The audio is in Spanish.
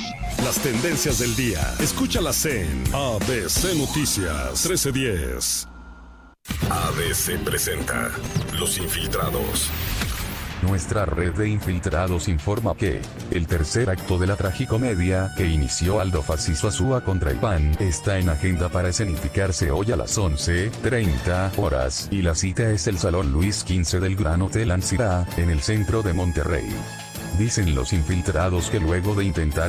Las tendencias del día. Escúchalas en ABC Noticias 1310. ABC presenta Los Infiltrados. Nuestra red de infiltrados informa que el tercer acto de la tragicomedia que inició Aldo Fascismo Azúa contra Iván está en agenda para escenificarse hoy a las 11:30 horas y la cita es el Salón Luis XV del Gran Hotel Ancira, en el centro de Monterrey. Dicen los infiltrados que luego de intentar